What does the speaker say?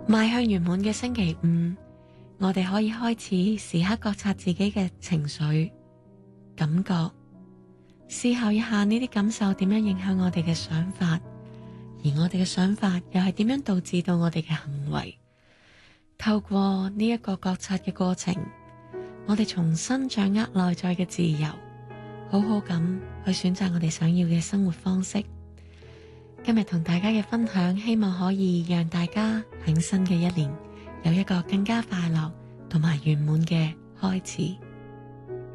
邁向圓滿嘅星期五，我哋可以開始時刻覺察自己嘅情緒、感覺，思考一下呢啲感受點樣影響我哋嘅想法，而我哋嘅想法又係點樣導致到我哋嘅行為。透過呢一個覺察嘅過程，我哋重新掌握內在嘅自由，好好咁去選擇我哋想要嘅生活方式。今日同大家嘅分享，希望可以讓大家喺新嘅一年有一個更加快樂同埋圓滿嘅開始。